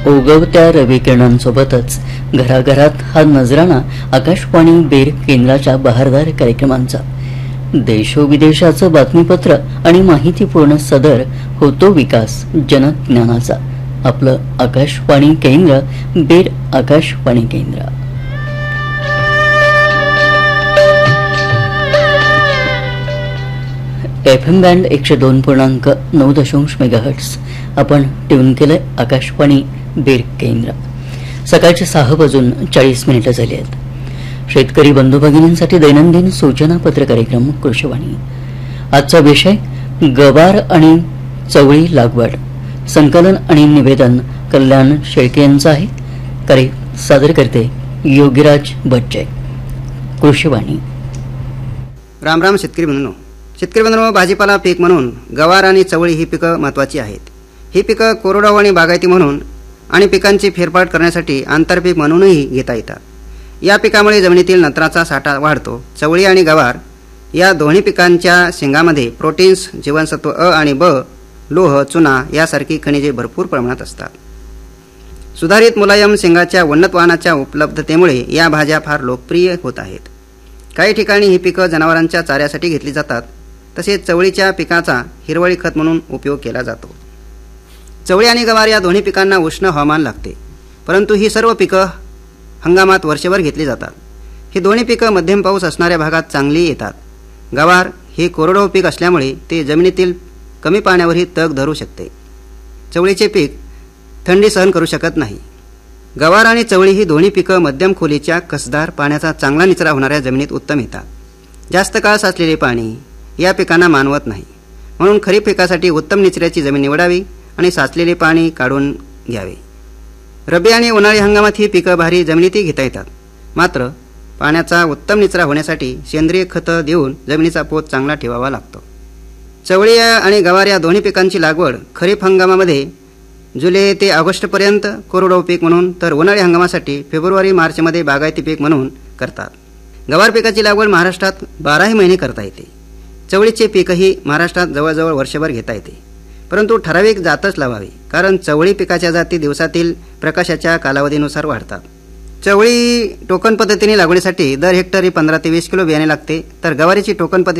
उगवत्या रविकिरणांसोबतच घराघरात हा नजराणा आकाशवाणी बेर केंद्राच्या बहारदार कार्यक्रमांचा. देशोविदेशाचं बातमीपत्र आणि माहितीपूर्ण सदर होतो विकास जनज्ञानाचा. आपलं आकाशवाणी केंद्र बेर आकाशवाणी केंद्र. FM बँड 102.9 मेगाहर्ट्स आपण ट्यून केलंय आकाशवाणी बेर केंद्र. सकाळचे 6:40 झाले आहेत. शेतकरी बंधू भगिनींसाठी दैनंदिन सूचनापत्र कार्यक्रम कृषीवाणी. आजचा विषय गवार आणि चवळी लागवड. संकलन आणि निवेदन कल्याण शेळके यांचं आहे. सादर करते योगीराज बच्चे. कृषीवाणी. राम राम शेतकरी बंधूंनो, भाजीपाला पीक म्हणून गवार आणि चवळी ही पिकं महत्त्वाची आहेत. ही पिकं कोरडवाहू आणि बागायती म्हणून आणि पिकांची फेरफार करण्यासाठी आंतरपीक म्हणूनही घेता येतात. या पिकामुळे जमिनीतील नत्राचा साठा वाढतो. चवळी आणि गवार या दोन्ही पिकांच्या शेंगामध्ये प्रोटीन्स, जीवनसत्व अ आणि ब, लोह, चुना यासारखी खनिजे भरपूर प्रमाणात असतात. सुधारित मुलायम शेंगाच्या उन्नत वाहनाच्या उपलब्धतेमुळे या भाज्या फार लोकप्रिय होत आहेत. काही ठिकाणी ही पिकं जनावरांच्या चाऱ्यासाठी घेतली जातात. तसेच चवळीच्या पिकाचा हिरवळी खत म्हणून उपयोग केला जातो. चवळी आणि गवार या दोन्ही पिकांना उष्ण हवामान लागते, परंतु ही सर्व पिकं हंगामात वर्षभर घेतली जातात. ही दोन्ही पिकं मध्यम पाऊस असणाऱ्या भागात चांगली येतात. गवार हे कोरडवाहू पीक असल्यामुळे ते जमिनीतील कमी पाण्यावरही तग धरू शकते. चवळीचे पीक थंडी सहन करू शकत नाही. गवार आणि चवळी ही दोन्ही पिकं मध्यम खोलीच्या कसदार पाण्याचा चांगला निचरा होणाऱ्या जमिनीत उत्तम येतात. जास्त काळ साचलेले पाणी या पिकांना मानवत नाही, म्हणून खरीप पिकासाठी उत्तम निचऱ्याची जमीन निवडावी आणि साचलेले पाणी काढून घ्यावे. रब्बी आणि उन्हाळी हंगामात ही पिकं भारी जमिनीतही घेता येतात. मात्र पाण्याचा उत्तम निचरा होण्यासाठी सेंद्रिय खतं देऊन जमिनीचा पोत चांगला ठेवावा लागतो. चवळी आणि गवार या दोन्ही पिकांची लागवड खरीप हंगामामध्ये जुलै ते ऑगस्टपर्यंत कोरडवाहू पीक म्हणून, तर उन्हाळी हंगामासाठी फेब्रुवारी-मार्चमध्ये बागायती पीक म्हणून करतात. गवार पिकाची लागवड महाराष्ट्रात 12ही महिने करता येते. चवळीचे पीकही महाराष्ट्रात जवळजवळ वर्षभर घेता येते, परंतु ठराविक जातच लावावी, कारण चवळी पिकाच्या जाती दिवसातील प्रकाशाच्या कालावधीनुसार वाढतात. चवळी टोकन पद्धतीने लागवडीसाठी दर हेक्टरी 15 ते 20 किलो बियाणे लागते, तर गवारीची टोकन पद्धती